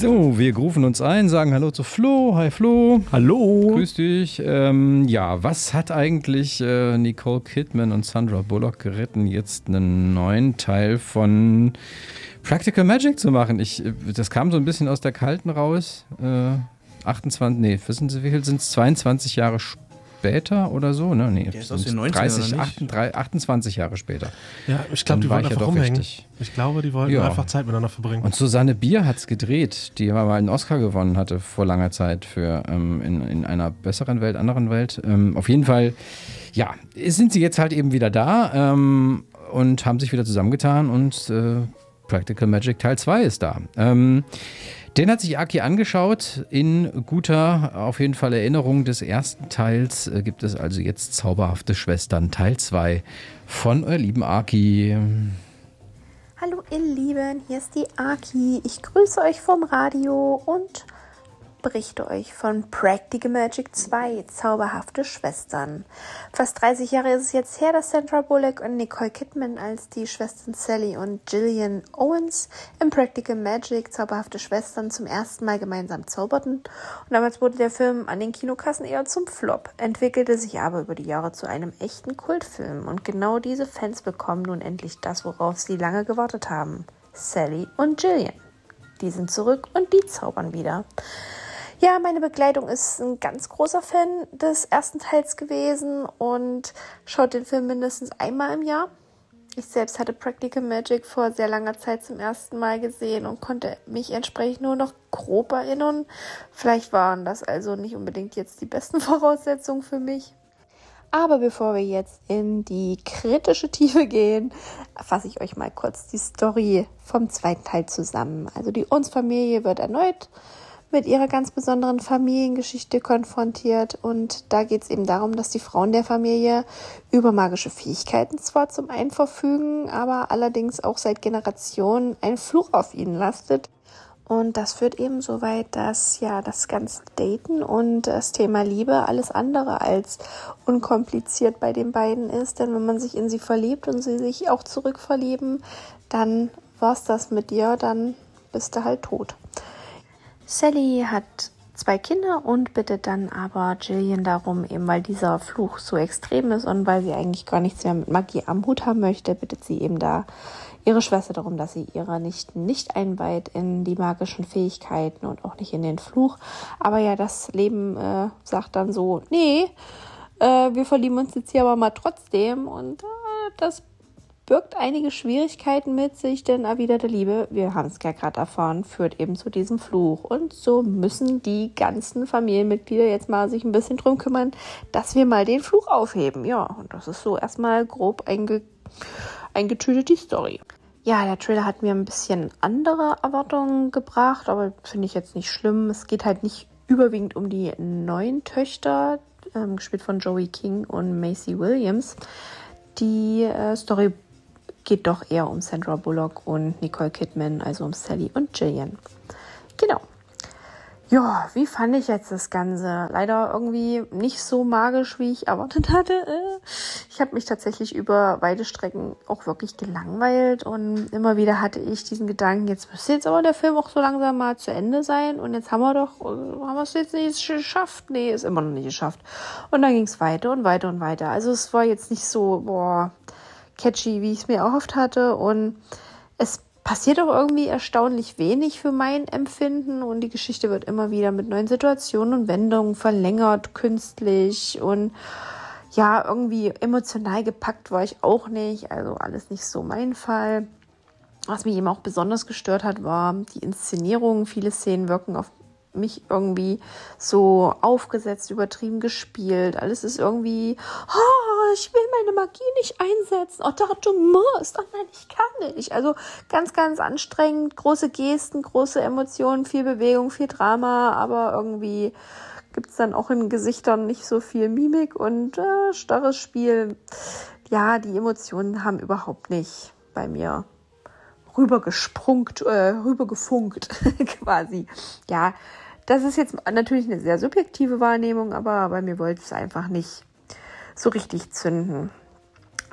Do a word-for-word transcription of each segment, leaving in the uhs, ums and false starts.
So, wir rufen uns ein, sagen Hallo zu Flo. Hi Flo. Hallo. Grüß dich. Ähm, ja, was hat eigentlich äh, Nicole Kidman und Sandra Bullock geritten, jetzt einen neuen Teil von Practical Magic zu machen? Ich, das kam so ein bisschen aus der Kalten raus. Äh, achtundzwanzig, nee, wissen Sie, wie viel sind es? zweiundzwanzig Jahre später oder so? Ne? Nee, der ist aus den neunzigern, dreißig, oder nicht? achtunddreißig, achtundzwanzig Jahre später. Ja, ich glaube, die Dann war wollten ich ja einfach doch rumhängen. richtig. Ich glaube, die wollten Ja. einfach Zeit miteinander verbringen. Und Susanne Bier hat es gedreht, die mal einen Oscar gewonnen hatte vor langer Zeit für ähm, in, in einer besseren Welt, anderen Welt. Ähm, auf jeden Fall, ja, sind sie jetzt halt eben wieder da ähm, und haben sich wieder zusammengetan und äh, Practical Magic Teil zwei ist da. Ähm, Den hat sich Aki angeschaut. In guter, auf jeden Fall Erinnerung des ersten Teils äh, gibt es also jetzt Zauberhafte Schwestern Teil zwei von euer lieben Aki. Hallo ihr Lieben, hier ist die Aki. Ich grüße euch vom Radio und berichte euch von Practical Magic zwei, Zauberhafte Schwestern. Fast dreißig Jahre ist es jetzt her, dass Sandra Bullock und Nicole Kidman als die Schwestern Sally und Gillian Owens im Practical Magic, Zauberhafte Schwestern, zum ersten Mal gemeinsam zauberten. Und damals wurde der Film an den Kinokassen eher zum Flop, entwickelte sich aber über die Jahre zu einem echten Kultfilm. Und genau diese Fans bekommen nun endlich das, worauf sie lange gewartet haben. Sally und Gillian. Die sind zurück und die zaubern wieder. Ja, meine Begleitung ist ein ganz großer Fan des ersten Teils gewesen und schaut den Film mindestens einmal im Jahr. Ich selbst hatte Practical Magic vor sehr langer Zeit zum ersten Mal gesehen und konnte mich entsprechend nur noch grob erinnern. Vielleicht waren das also nicht unbedingt jetzt die besten Voraussetzungen für mich. Aber bevor wir jetzt in die kritische Tiefe gehen, fasse ich euch mal kurz die Story vom zweiten Teil zusammen. Also die Owens-Familie wird erneut mit ihrer ganz besonderen Familiengeschichte konfrontiert und da geht es eben darum, dass die Frauen der Familie über magische Fähigkeiten zwar zum einen verfügen, aber allerdings auch seit Generationen ein Fluch auf ihnen lastet. Und das führt eben so weit, dass ja das ganze Daten und das Thema Liebe alles andere als unkompliziert bei den beiden ist. Denn wenn man sich in sie verliebt und sie sich auch zurückverlieben, dann war's das mit dir, dann bist du halt tot. Sally hat zwei Kinder und bittet dann aber Gillian darum, eben weil dieser Fluch so extrem ist und weil sie eigentlich gar nichts mehr mit Magie am Hut haben möchte, bittet sie eben da ihre Schwester darum, dass sie ihre Nichten nicht einweiht in die magischen Fähigkeiten und auch nicht in den Fluch. Aber ja, das Leben äh, sagt dann so, nee, äh, wir verlieben uns jetzt hier aber mal trotzdem und äh, das birgt einige Schwierigkeiten mit sich, denn erwiderte Liebe, wir haben es ja gerade erfahren, führt eben zu diesem Fluch. Und so müssen die ganzen Familienmitglieder jetzt mal sich ein bisschen drum kümmern, dass wir mal den Fluch aufheben. Ja, und das ist so erstmal grob einge- eingetütet die Story. Ja, der Trailer hat mir ein bisschen andere Erwartungen gebracht, aber finde ich jetzt nicht schlimm. Es geht halt nicht überwiegend um die neuen Töchter, ähm, gespielt von Joey King und Maisie Williams. Die äh, Story geht doch eher um Sandra Bullock und Nicole Kidman, also um Sally und Gillian. Genau. Ja, wie fand ich jetzt das Ganze? Leider irgendwie nicht so magisch, wie ich erwartet hatte. Ich habe mich tatsächlich über weite Strecken auch wirklich gelangweilt und immer wieder hatte ich diesen Gedanken, jetzt müsste jetzt aber der Film auch so langsam mal zu Ende sein und jetzt haben wir doch, haben wir es jetzt nicht geschafft? Nee, ist immer noch nicht geschafft. Und dann ging es weiter und weiter und weiter. Also es war jetzt nicht so, boah, catchy, wie ich es mir erhofft hatte und es passiert auch irgendwie erstaunlich wenig für mein Empfinden und die Geschichte wird immer wieder mit neuen Situationen und Wendungen verlängert, künstlich und ja, irgendwie emotional gepackt war ich auch nicht, also alles nicht so mein Fall. Was mich eben auch besonders gestört hat, war die Inszenierung. Viele Szenen wirken auf mich irgendwie so aufgesetzt, übertrieben gespielt. Alles ist irgendwie, oh, ich will meine Magie nicht einsetzen. Oh, doch, du musst. Oh nein, ich kann nicht. Also ganz, ganz anstrengend. Große Gesten, große Emotionen, viel Bewegung, viel Drama. Aber irgendwie gibt es dann auch in Gesichtern nicht so viel Mimik und äh, starres Spiel. Ja, die Emotionen haben überhaupt nicht bei mir rübergesprungt, äh, rübergefunkt quasi. Ja, das ist jetzt natürlich eine sehr subjektive Wahrnehmung, aber bei mir wollte es einfach nicht so richtig zünden.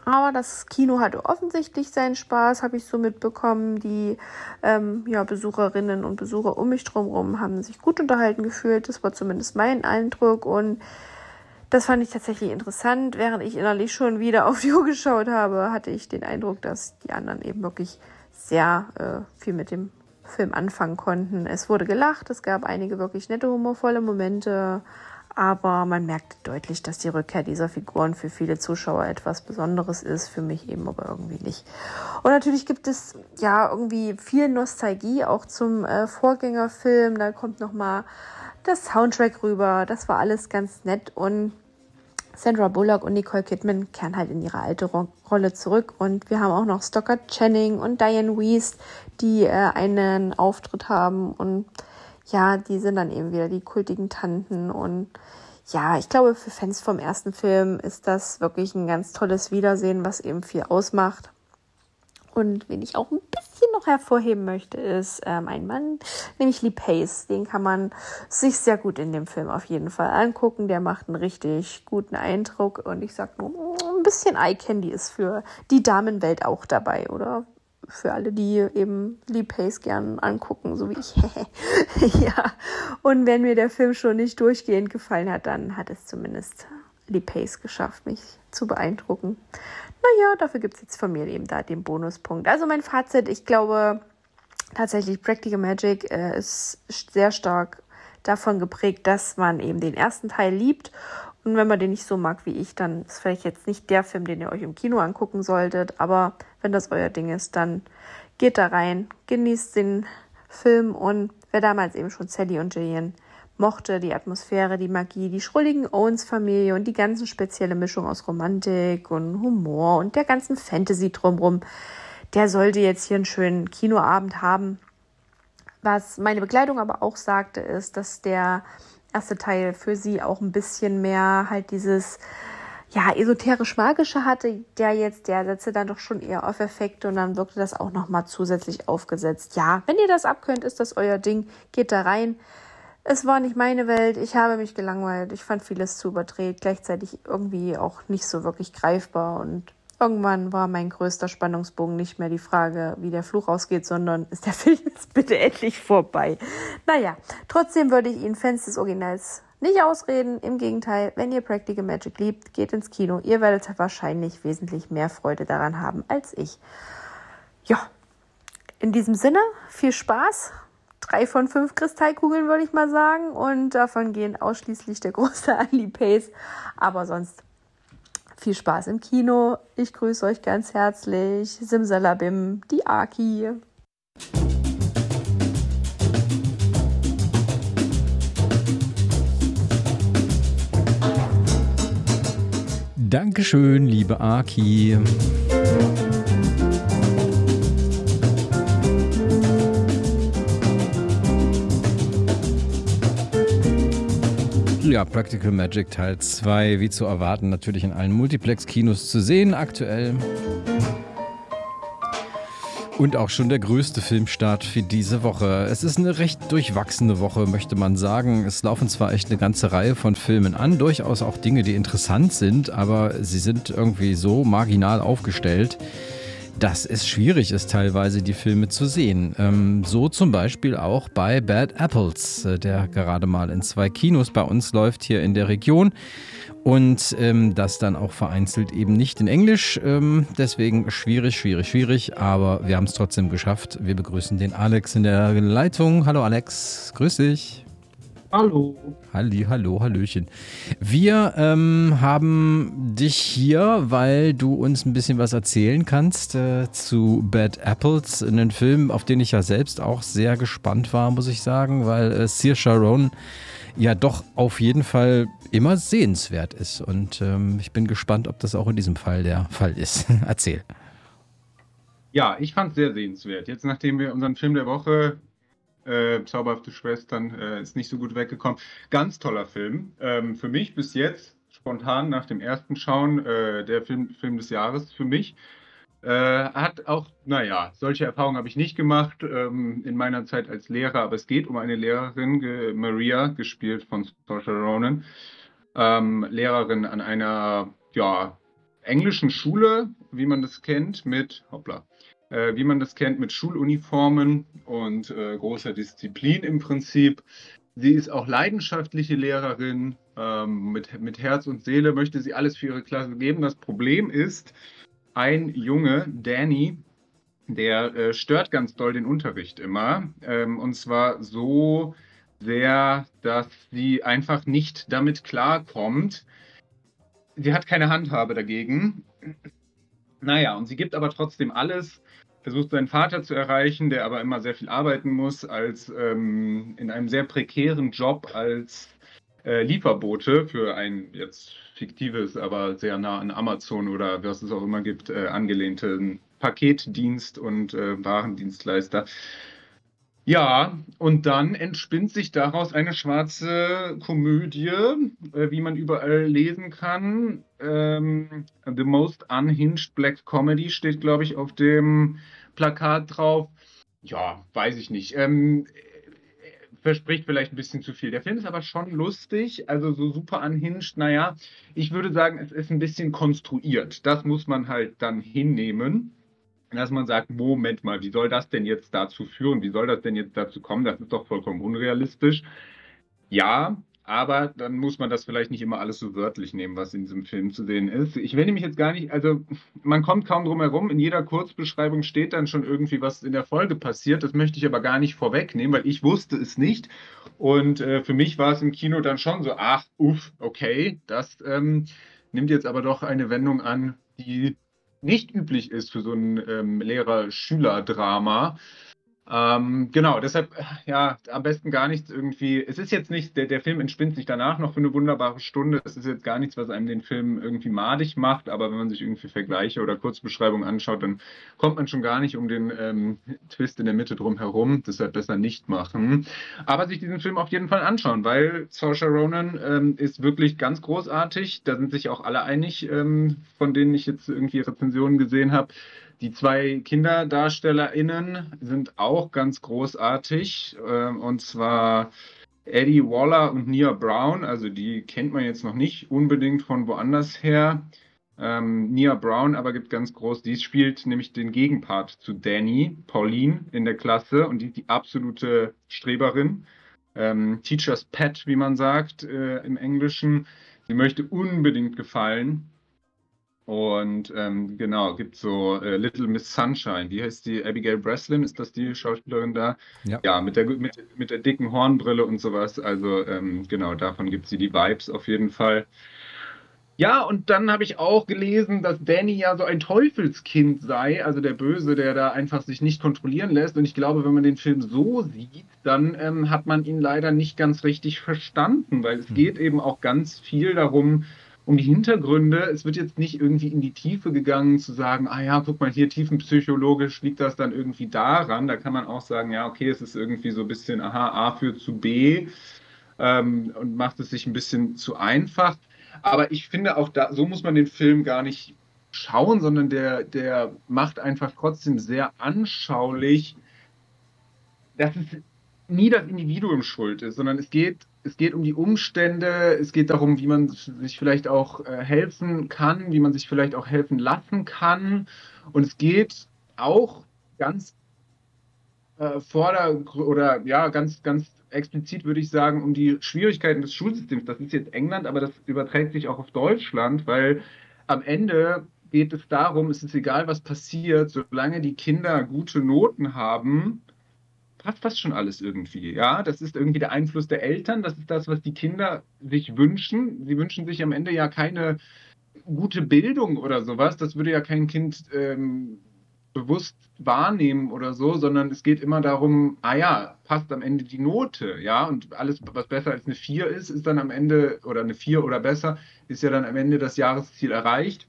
Aber das Kino hatte offensichtlich seinen Spaß, habe ich so mitbekommen. Die ähm, ja, Besucherinnen und Besucher um mich drumherum haben sich gut unterhalten gefühlt. Das war zumindest mein Eindruck. Und das fand ich tatsächlich interessant. Während ich innerlich schon wieder auf die Uhr geschaut habe, hatte ich den Eindruck, dass die anderen eben wirklich sehr äh, viel mit dem Film anfangen konnten. Es wurde gelacht, es gab einige wirklich nette, humorvolle Momente. Aber man merkte deutlich, dass die Rückkehr dieser Figuren für viele Zuschauer etwas Besonderes ist, für mich eben aber irgendwie nicht. Und natürlich gibt es ja irgendwie viel Nostalgie auch zum äh, Vorgängerfilm. Da kommt nochmal das Soundtrack rüber. Das war alles ganz nett. Und Sandra Bullock und Nicole Kidman kehren halt in ihre alte Ro- Rolle zurück. Und wir haben auch noch Stockard Channing und Diane Wiest, die äh, einen Auftritt haben. Und ja, die sind dann eben wieder die kultigen Tanten. Und ja, ich glaube, für Fans vom ersten Film ist das wirklich ein ganz tolles Wiedersehen, was eben viel ausmacht. Und wen ich auch ein bisschen noch hervorheben möchte, ist ähm, ein Mann, nämlich Lee Pace. Den kann man sich sehr gut in dem Film auf jeden Fall angucken. Der macht einen richtig guten Eindruck. Und ich sag nur, ein bisschen Eye Candy ist für die Damenwelt auch dabei, oder? Für alle, die eben Lee Pace gern angucken, so wie ich. Ja, und wenn mir der Film schon nicht durchgehend gefallen hat, dann hat es zumindest Lee Pace geschafft, mich zu beeindrucken. Naja, dafür gibt es jetzt von mir eben da den Bonuspunkt. Also mein Fazit, ich glaube tatsächlich, Practical Magic äh, ist sehr stark davon geprägt, dass man eben den ersten Teil liebt. Und wenn man den nicht so mag wie ich, dann ist vielleicht jetzt nicht der Film, den ihr euch im Kino angucken solltet. Aber wenn das euer Ding ist, dann geht da rein, genießt den Film. Und wer damals eben schon Sally und Jillian mochte, die Atmosphäre, die Magie, die schrulligen Owens-Familie und die ganze spezielle Mischung aus Romantik und Humor und der ganzen Fantasy drumherum, der sollte jetzt hier einen schönen Kinoabend haben. Was meine Begleitung aber auch sagte, ist, dass der erste Teil für sie auch ein bisschen mehr halt dieses ja esoterisch-magische hatte, der jetzt, der setzte dann doch schon eher auf Effekte und dann wirkte das auch nochmal zusätzlich aufgesetzt. Ja, wenn ihr das abkönnt, ist das euer Ding, geht da rein. Es war nicht meine Welt, ich habe mich gelangweilt, ich fand vieles zu überdreht, gleichzeitig irgendwie auch nicht so wirklich greifbar und irgendwann war mein größter Spannungsbogen nicht mehr die Frage, wie der Fluch ausgeht, sondern ist der Film jetzt bitte endlich vorbei? Naja, trotzdem würde ich Ihnen Fans des Originals nicht ausreden. Im Gegenteil, wenn ihr Practical Magic liebt, geht ins Kino. Ihr werdet wahrscheinlich wesentlich mehr Freude daran haben als ich. Ja, in diesem Sinne, viel Spaß. Drei von fünf Kristallkugeln, würde ich mal sagen. Und davon gehen ausschließlich der große an Lee Pace. Aber sonst viel Spaß im Kino. Ich grüße euch ganz herzlich. Simsalabim, die Aki. Dankeschön, liebe Aki. Ja, Practical Magic Teil zwei, wie zu erwarten, natürlich in allen Multiplex-Kinos zu sehen aktuell. Und auch schon der größte Filmstart für diese Woche. Es ist eine recht durchwachsene Woche, möchte man sagen. Es laufen zwar echt eine ganze Reihe von Filmen an, durchaus auch Dinge, die interessant sind, aber sie sind irgendwie so marginal aufgestellt, dass es schwierig ist, teilweise die Filme zu sehen. Ähm, so zum Beispiel auch bei Bad Apples, äh, der gerade mal in zwei Kinos bei uns läuft, hier in der Region. Und ähm, das dann auch vereinzelt eben nicht in Englisch. Ähm, deswegen schwierig, schwierig, schwierig. Aber wir haben es trotzdem geschafft. Wir begrüßen den Alex in der Leitung. Hallo Alex, grüß dich. Hallo. Halli, hallo, hallöchen. Wir ähm, haben dich hier, weil du uns ein bisschen was erzählen kannst äh, zu Bad Apples, einen Film, auf den ich ja selbst auch sehr gespannt war, muss ich sagen, weil äh, Saoirse Ronan ja doch auf jeden Fall immer sehenswert ist. Und ähm, ich bin gespannt, ob das auch in diesem Fall der Fall ist. Erzähl. Ja, ich fand es sehr sehenswert. Jetzt, nachdem wir unseren Film der Woche Äh, Zauberhafte Schwestern äh, ist nicht so gut weggekommen. Ganz toller Film. Ähm, für mich bis jetzt, spontan nach dem ersten Schauen, äh, der Film, Film des Jahres für mich. Äh, hat auch, naja, solche Erfahrungen habe ich nicht gemacht ähm, in meiner Zeit als Lehrer, aber es geht um eine Lehrerin, ge Maria, gespielt von Saoirse Ronan, ähm, Lehrerin an einer, ja, englischen Schule, wie man das kennt, mit, hoppla, äh, wie man das kennt mit Schuluniformen und äh, großer Disziplin im Prinzip. Sie ist auch leidenschaftliche Lehrerin, ähm, mit, mit Herz und Seele möchte sie alles für ihre Klasse geben. Das Problem ist, ein Junge, Danny, der äh, stört ganz doll den Unterricht immer. Ähm, und zwar so sehr, dass sie einfach nicht damit klarkommt. Sie hat keine Handhabe dagegen. Naja, und sie gibt aber trotzdem alles, versucht seinen Vater zu erreichen, der aber immer sehr viel arbeiten muss, als ähm, in einem sehr prekären Job als äh, Lieferbote für ein jetzt fiktives, aber sehr nah an Amazon oder was es auch immer gibt, äh, angelehnten Paketdienst und äh, Warendienstleister. Ja, und dann entspinnt sich daraus eine schwarze Komödie, äh, wie man überall lesen kann. Ähm, The Most Unhinged Black Comedy steht, glaube ich, auf dem Plakat drauf. Ja, weiß ich nicht. Ähm, äh, verspricht vielleicht ein bisschen zu viel. Der Film ist aber schon lustig, also so super unhinged. Naja, ich würde sagen, es ist ein bisschen konstruiert. Das muss man halt dann hinnehmen. Dass man sagt, Moment mal, wie soll das denn jetzt dazu führen? Wie soll das denn jetzt dazu kommen? Das ist doch vollkommen unrealistisch. Ja, aber dann muss man das vielleicht nicht immer alles so wörtlich nehmen, was in diesem Film zu sehen ist. Ich will nämlich jetzt gar nicht, also man kommt kaum drum herum. In jeder Kurzbeschreibung steht dann schon irgendwie, was in der Folge passiert. Das möchte ich aber gar nicht vorwegnehmen, weil ich wusste es nicht. Und äh, für mich war es im Kino dann schon so, ach, uff, okay, das ähm, nimmt jetzt aber doch eine Wendung an, die nicht üblich ist für so ein ähm, Lehrer-Schüler-Drama. Ähm, genau, deshalb, ja, am besten gar nichts irgendwie. Es ist jetzt nicht, der, der Film entspinnt sich danach noch für eine wunderbare Stunde. Es ist jetzt gar nichts, was einem den Film irgendwie madig macht, aber wenn man sich irgendwie Vergleiche oder Kurzbeschreibungen anschaut, dann kommt man schon gar nicht um den ähm, Twist in der Mitte drum herum. Deshalb besser nicht machen. Aber sich diesen Film auf jeden Fall anschauen, weil Saoirse Ronan ähm, ist wirklich ganz großartig. Da sind sich auch alle einig, ähm, von denen ich jetzt irgendwie Rezensionen gesehen habe. Die zwei KinderdarstellerInnen sind auch ganz großartig, ähm, und zwar Eddie Waller und Nia Brown. Also die kennt man jetzt noch nicht unbedingt von woanders her. Ähm, Nia Brown aber gibt ganz groß, die spielt nämlich den Gegenpart zu Danny, Pauline in der Klasse, und die ist die absolute Streberin. Ähm, Teacher's Pet, wie man sagt, äh, im Englischen. Sie möchte unbedingt gefallen. Und ähm, genau, gibt so äh, Little Miss Sunshine. Wie heißt die? Abigail Breslin, ist das die Schauspielerin da? Ja. Ja, mit der, mit, mit der dicken Hornbrille und sowas. Also ähm, genau, davon gibt sie die Vibes auf jeden Fall. Ja, und dann habe ich auch gelesen, dass Danny ja so ein Teufelskind sei, also der Böse, der da einfach sich nicht kontrollieren lässt. Und ich glaube, wenn man den Film so sieht, dann ähm, hat man ihn leider nicht ganz richtig verstanden, weil es Hm. geht eben auch ganz viel darum, um die Hintergründe. Es wird jetzt nicht irgendwie in die Tiefe gegangen, zu sagen, ah ja, guck mal hier, tiefenpsychologisch liegt das dann irgendwie daran. Da kann man auch sagen, ja, okay, es ist irgendwie so ein bisschen, aha, A führt zu B, ähm, und macht es sich ein bisschen zu einfach. Aber ich finde auch da, so muss man den Film gar nicht schauen, sondern der, der macht einfach trotzdem sehr anschaulich, dass es nie das Individuum schuld ist, sondern es geht, es geht um die Umstände, es geht darum, wie man sich vielleicht auch äh, helfen kann, wie man sich vielleicht auch helfen lassen kann. Und es geht auch ganz äh, vorder- oder ja, ganz, ganz explizit würde ich sagen, um die Schwierigkeiten des Schulsystems. Das ist jetzt England, aber das überträgt sich auch auf Deutschland, weil am Ende geht es darum, es ist egal, was passiert, solange die Kinder gute Noten haben, passt fast schon alles irgendwie. Ja, das ist irgendwie der Einfluss der Eltern, das ist das, was die Kinder sich wünschen. Sie wünschen sich am Ende ja keine gute Bildung oder sowas. Das würde ja kein Kind ähm, bewusst wahrnehmen oder so, sondern es geht immer darum, ah ja, passt am Ende die Note, ja, und alles, was besser als eine vier ist, ist dann am Ende, oder eine vier oder besser, ist ja dann am Ende das Jahresziel erreicht.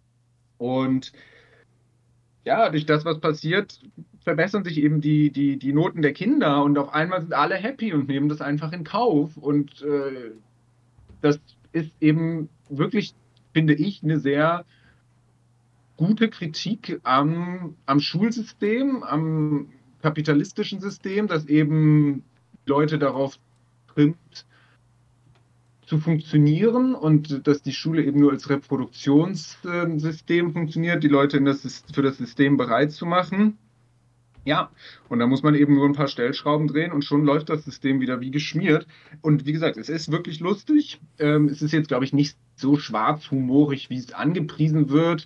Und ja, durch das, was passiert, verbessern sich eben die, die, die Noten der Kinder und auf einmal sind alle happy und nehmen das einfach in Kauf. Und äh, das ist eben wirklich, finde ich, eine sehr gute Kritik am, am Schulsystem, am kapitalistischen System, das eben Leute darauf trimmt, zu funktionieren und dass die Schule eben nur als Reproduktionssystem funktioniert, die Leute in das, für das System bereit zu machen. Ja, und da muss man eben nur ein paar Stellschrauben drehen und schon läuft das System wieder wie geschmiert. Und wie gesagt, es ist wirklich lustig. Ähm, es ist jetzt, glaube ich, nicht so schwarzhumorig, wie es angepriesen wird.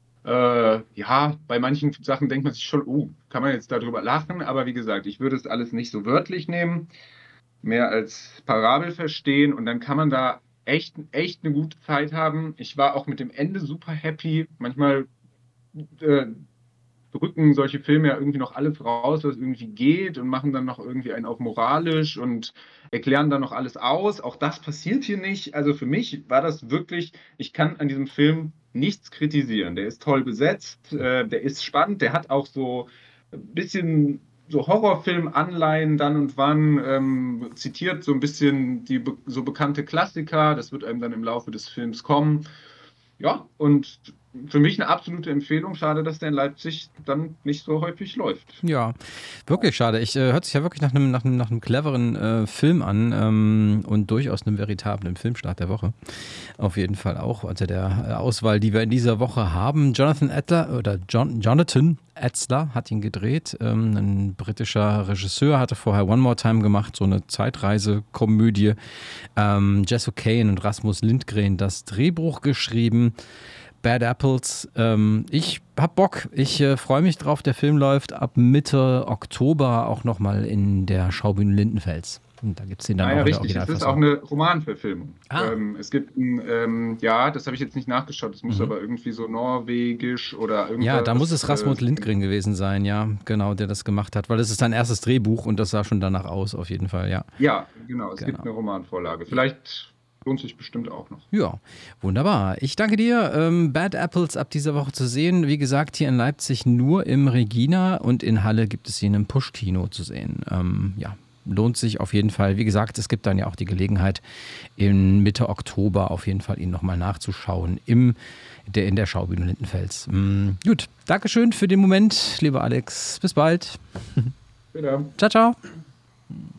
Äh, ja, bei manchen Sachen denkt man sich schon, oh, kann man jetzt darüber lachen? Aber wie gesagt, ich würde es alles nicht so wörtlich nehmen, mehr als Parabel verstehen und dann kann man da echt, echt eine gute Zeit haben. Ich war auch mit dem Ende super happy. Manchmal äh, drücken solche Filme ja irgendwie noch alles raus, was irgendwie geht und machen dann noch irgendwie einen auf moralisch und erklären dann noch alles aus. Auch das passiert hier nicht. Also für mich war das wirklich, ich kann an diesem Film nichts kritisieren. Der ist toll besetzt, äh, der ist spannend, der hat auch so ein bisschen so Horrorfilm-Anleihen dann und wann, ähm, zitiert so ein bisschen die be so bekannte Klassiker. Das wird einem dann im Laufe des Films kommen. Ja, und für mich eine absolute Empfehlung. Schade, dass der in Leipzig dann nicht so häufig läuft. Ja, wirklich schade. Ich äh, hört sich ja wirklich nach einem, nach einem, nach einem cleveren äh, Film an ähm, und durchaus einem veritablen Filmstart der Woche. Auf jeden Fall auch unter der äh, Auswahl, die wir in dieser Woche haben. Jonathan Adler oder John, Jonathan Etzler hat ihn gedreht. Ähm, ein britischer Regisseur, hatte vorher One More Time gemacht, so eine Zeitreise-Komödie. Ähm, Jess O'Kane und Rasmus Lindgren das Drehbuch geschrieben. Bad Apples. Ähm, ich hab Bock. Ich äh, freue mich drauf. Der Film läuft ab Mitte Oktober auch nochmal in der Schaubühne Lindenfels. Und da gibt es den dann ah, auch ja, in der richtig. Es ist Originalfassung. auch eine Romanverfilmung. Ah. Ähm, es gibt ein, ähm, ja, das habe ich jetzt nicht nachgeschaut. Es muss Mhm. aber irgendwie so norwegisch oder irgendwas. Ja, da muss es Rasmus äh, Lindgren gewesen sein, ja, genau, der das gemacht hat, weil das ist sein erstes Drehbuch und das sah schon danach aus, auf jeden Fall, ja. Ja, genau. Es Genau. gibt eine Romanvorlage. Vielleicht lohnt sich bestimmt auch noch. Ja, wunderbar. Ich danke dir. Ähm, Bad Apples ab dieser Woche zu sehen. Wie gesagt, hier in Leipzig nur im Regina und in Halle gibt es ihn im Push-Kino zu sehen. Ähm, ja, lohnt sich auf jeden Fall. Wie gesagt, es gibt dann ja auch die Gelegenheit, in Mitte Oktober auf jeden Fall ihn nochmal nachzuschauen im, der, in der Schaubühne Lindenfels. Mm, gut, Dankeschön für den Moment, lieber Alex. Bis bald. Bitte. Ciao, ciao.